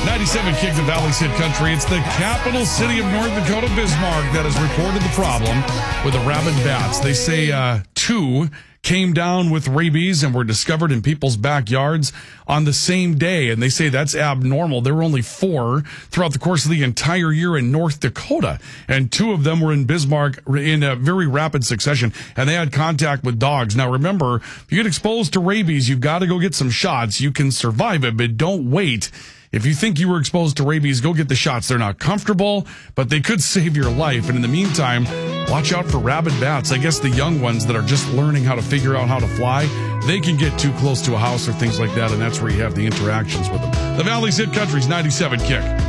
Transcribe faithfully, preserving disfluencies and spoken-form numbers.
ninety-seven Kick, the Valley's Hit Country. It's the capital city of North Dakota, Bismarck, that has reported the problem with the rabid bats. They say uh, two came down with rabies and were discovered in people's backyards on the same day. And they say that's abnormal. There were only four throughout the course of the entire year in North Dakota. And two of them were in Bismarck in a very rapid succession. And they had contact with dogs. Now, remember, if you get exposed to rabies, you've got to go get some shots. You can survive it, but don't wait. If you think you were exposed to rabies, go get the shots. They're not comfortable, but they could save your life. And in the meantime, watch out for rabid bats. I guess the young ones that are just learning how to figure out how to fly, they can get too close to a house or things like that, and that's where you have the interactions with them. The Valley's Hit Country's ninety-seven Kick.